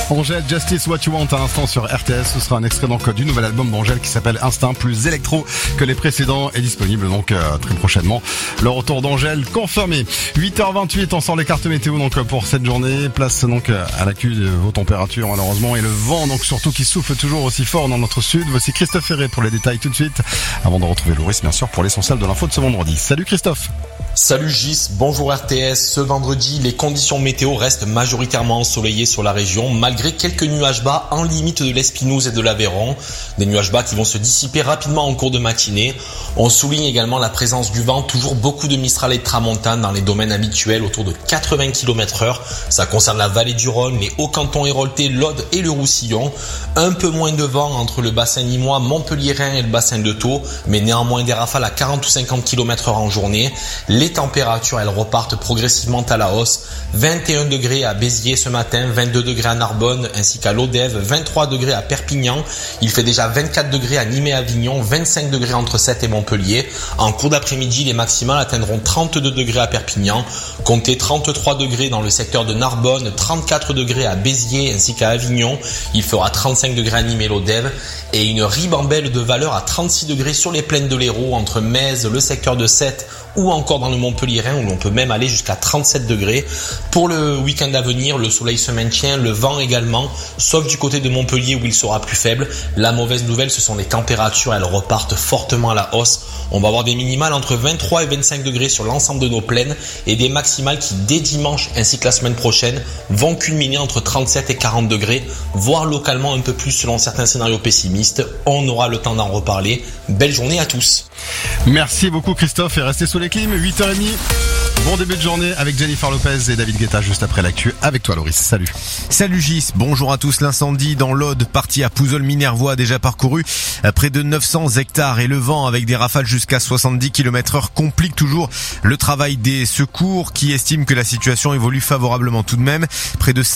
Angèle, Justice What You Want à l'instant sur RTS. Ce sera un extrait donc du nouvel album d'Angèle qui s'appelle Instinct, plus électro que les précédents, est disponible donc très prochainement. Le retour d'Angèle confirmé. 8h28, on sort les cartes météo donc pour cette journée. Place donc à l'accût de vos températures malheureusement et le vent donc surtout qui souffle toujours aussi fort dans notre sud. Voici Christophe Ferré pour les détails tout de suite avant de retrouver Loris bien sûr pour l'essentiel de l'info de ce vendredi. Salut Christophe. Salut Gis, bonjour RTS. Ce vendredi, les conditions météo restent majoritairement ensoleillées sur la région, malgré quelques nuages bas en limite de l'Espinouse et de l'Aveyron. Des nuages bas qui vont se dissiper rapidement en cours de matinée. On souligne également la présence du vent, toujours beaucoup de Mistral et de Tramontane dans les domaines habituels, autour de 80 km/h. Ça concerne la vallée du Rhône, les Hauts-Cantons héroltais, l'Aude et le Roussillon. Un peu moins de vent entre le bassin nîmois, Montpellier-Rhin et le bassin de Thau, mais néanmoins des rafales à 40 ou 50 km/h en journée. Les températures, elles repartent progressivement à la hausse. 21 degrés à Béziers ce matin, 22 degrés à Narbonne ainsi qu'à Lodève, 23 degrés à Perpignan. Il fait déjà 24 degrés à Nîmes et Avignon, 25 degrés entre Sète et Montpellier. En cours d'après-midi, les maximales atteindront 32 degrés à Perpignan. Comptez 33 degrés dans le secteur de Narbonne, 34 degrés à Béziers ainsi qu'à Avignon. Il fera 35 degrés à Nîmes et Lodève. Et une ribambelle de valeur à 36 degrés sur les plaines de l'Hérault, entre Metz, le secteur de Sète ou encore dans le Montpellier-Rhin où l'on peut même aller jusqu'à 37 degrés. Pour le week-end à venir, le soleil se maintient, le vent également, sauf du côté de Montpellier où il sera plus faible. La mauvaise nouvelle, ce sont les températures, elles repartent fortement à la hausse. On va avoir des minimales entre 23 et 25 degrés sur l'ensemble de nos plaines et des maximales qui, dès dimanche ainsi que la semaine prochaine, vont culminer entre 37 et 40 degrés, voire localement un peu plus selon certains scénarios pessimistes. On aura le temps d'en reparler. Belle journée à tous. Merci beaucoup Christophe et restez sous les clim, 8h30. Bon début de journée avec Jennifer Lopez et David Guetta juste après l'actu. Avec toi Loris, salut. Salut Gis, bonjour à tous. L'incendie dans l'Aude, parti à Pouzols-Minervois, a déjà parcouru près de 900 hectares et le vent avec des rafales jusqu'à 70 km/h complique toujours le travail des secours qui estiment que la situation évolue favorablement tout de même. Près de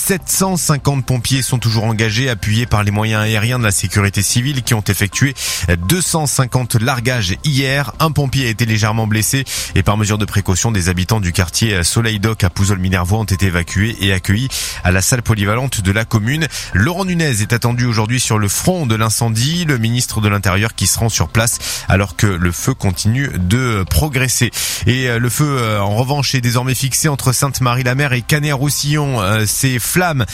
750 pompiers sont toujours engagés, appuyés par les moyens aériens de la sécurité civile qui ont effectué 250 largages hier. Un pompier a été légèrement blessé et par mesure de précaution, des habitants du quartier Soleil Doc à Pouzols-Minervois ont été évacués et accueillis à la salle polyvalente de la commune. Laurent Nunez est attendu aujourd'hui sur le front de l'incendie, le ministre de l'Intérieur qui se rend sur place alors que le feu continue de progresser. Et le feu en revanche est désormais fixé entre Sainte-Marie-la-Mer et Canet-Roussillon. Ces flammes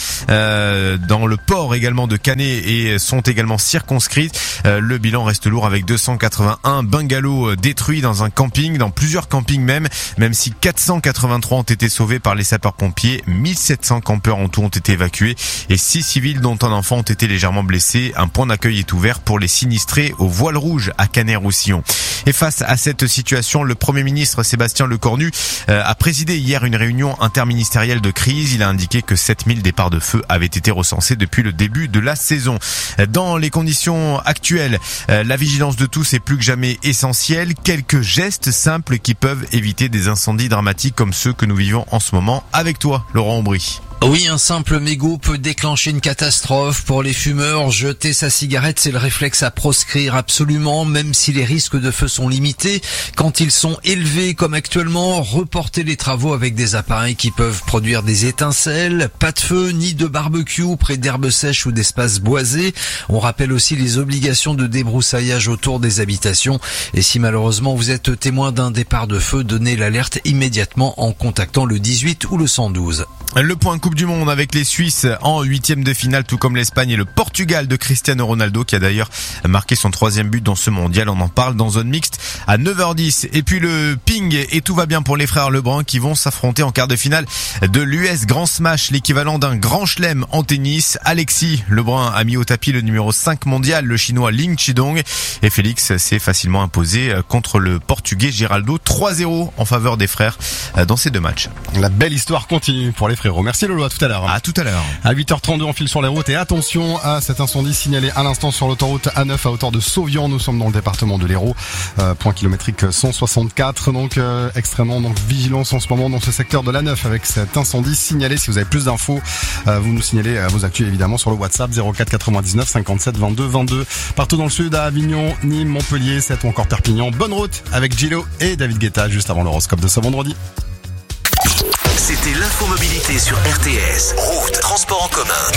dans le port également de Canet et sont également circonscrites. Le bilan reste lourd avec 281 bungalows détruits dans un camping, dans plusieurs campings même si 483 ont été sauvés par les sapeurs-pompiers, 1700 campeurs en tout ont été évacués et 6 civils dont un enfant ont été légèrement blessés. Un point d'accueil est ouvert pour les sinistrés au Voile Rouge à Canet-Roussillon. Et face à cette situation, le Premier ministre Sébastien Lecornu a présidé hier une réunion interministérielle de crise. Il a indiqué que 7000 départs de feu avaient été recensés depuis le début de la saison. Dans les conditions actuelles, la vigilance de tous est plus que jamais essentielle. Quelques gestes simples qui peuvent éviter des incendies dramatiques comme ceux que nous vivons en ce moment avec toi, Laurent Aubry. Oui, un simple mégot peut déclencher une catastrophe. Pour les fumeurs, jeter sa cigarette, c'est le réflexe à proscrire absolument, même si les risques de feu sont limités. Quand ils sont élevés, comme actuellement, reporter les travaux avec des appareils qui peuvent produire des étincelles. Pas de feu, ni de barbecue près d'herbes sèches ou d'espaces boisés. On rappelle aussi les obligations de débroussaillage autour des habitations. Et si malheureusement vous êtes témoin d'un départ de feu, donnez l'alerte immédiatement en contactant le 18 ou le 112. Le point Coupe du Monde avec les Suisses en 8e de finale, tout comme l'Espagne et le Portugal de Cristiano Ronaldo qui a d'ailleurs marqué son 3e but dans ce mondial. On en parle dans zone mixte à 9h10. Et puis le ping et tout va bien pour les frères Lebrun qui vont s'affronter en quart de finale de l'US Grand Smash, l'équivalent d'un grand chelem en tennis. Alexis Lebrun a mis au tapis le numéro 5 mondial, le chinois Ling Chidong, et Félix s'est facilement imposé contre le portugais Geraldo 3-0 en faveur des frères dans ces deux matchs. La belle histoire continue pour les frérot. Merci Lolo, à tout à l'heure. À tout à l'heure. À 8h32, on file sur les routes et attention à cet incendie signalé à l'instant sur l'autoroute A9 à hauteur de Sauvian. Nous sommes dans le département de l'Hérault, point kilométrique 164. Donc extrêmement vigilance en ce moment dans ce secteur de l'A9 avec cet incendie signalé. Si vous avez plus d'infos, vous nous signalez vos actus évidemment sur le WhatsApp 04 99 57 22 22. Partout dans le sud, à Avignon, Nîmes, Montpellier, Sète ou encore Perpignan. Bonne route avec Gillo et David Guetta juste avant l'horoscope de ce vendredi. C'était l'infomobilité sur RTS. Route, transport en commun, mobilité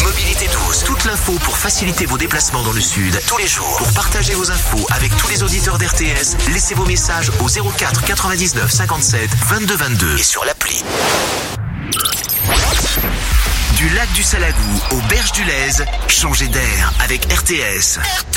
RT12. Toute l'info pour faciliter vos déplacements dans le sud tous les jours. Pour partager vos infos avec tous les auditeurs d'RTS, laissez vos messages au 04 99 57 22 22 et sur l'appli. Du lac du Salagou aux berges du Lez, changez d'air avec RTS.